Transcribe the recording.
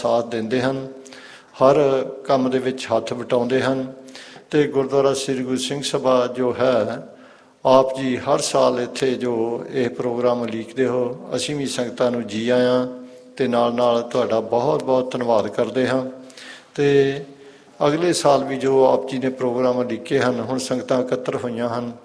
ਸਾਥ ਦਿੰਦੇ ਹਨ, ਹਰ ਕੰਮ ਦੇ ਵਿੱਚ ਹੱਥ ਵਟਾਉਂਦੇ ਹਨ। ਅਤੇ ਗੁਰਦੁਆਰਾ ਸ੍ਰੀ ਗੁਰੂ ਸਿੰਘ ਸਭਾ ਜੋ ਹੈ, ਆਪ ਜੀ ਹਰ ਸਾਲ ਇੱਥੇ ਜੋ ਇਹ ਪ੍ਰੋਗਰਾਮ ਉਲੀਕਦੇ ਹੋ, ਅਸੀਂ ਵੀ ਸੰਗਤਾਂ ਨੂੰ ਜੀ ਆਇਆਂ ਅਤੇ ਨਾਲ ਨਾਲ ਤੁਹਾਡਾ ਬਹੁਤ ਬਹੁਤ ਧੰਨਵਾਦ ਕਰਦੇ ਹਾਂ। ਅਤੇ ਅਗਲੇ ਸਾਲ ਵੀ ਜੋ ਆਪ ਜੀ ਨੇ ਪ੍ਰੋਗਰਾਮ ਉਲੀਕੇ ਹਨ, ਹੁਣ ਸੰਗਤਾਂ ਇਕੱਤਰ ਹੋਈਆਂ ਹਨ,